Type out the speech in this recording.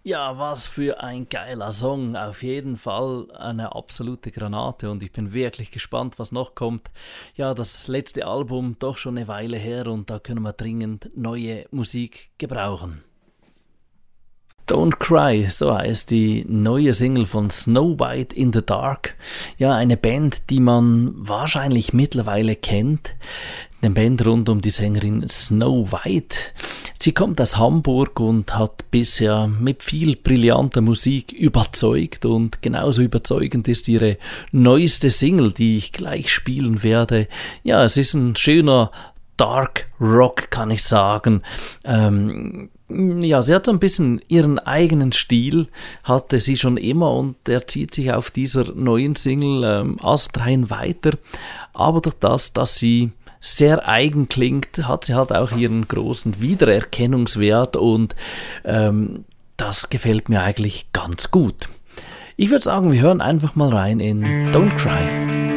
Ja, was für ein geiler Song. Auf jeden Fall eine absolute Granate und ich bin wirklich gespannt, was noch kommt. Ja, das letzte Album doch schon eine Weile her und da können wir dringend neue Musik gebrauchen. Don't Cry, so heißt die neue Single von Snow White in the Dark. Ja, eine Band, die man wahrscheinlich mittlerweile kennt. Eine Band rund um die Sängerin Snow White. Sie kommt aus Hamburg und hat bisher mit viel brillanter Musik überzeugt und genauso überzeugend ist ihre neueste Single, die ich gleich spielen werde. Ja, es ist ein schöner Dark Rock, kann ich sagen. Ja, sie hat so ein bisschen ihren eigenen Stil, hatte sie schon immer und der zieht sich auf dieser neuen Single astrein weiter. Aber durch das, dass sie sehr eigen klingt, hat sie halt auch ihren großen Wiedererkennungswert und das gefällt mir eigentlich ganz gut. Ich würde sagen, wir hören einfach mal rein in Don't Cry.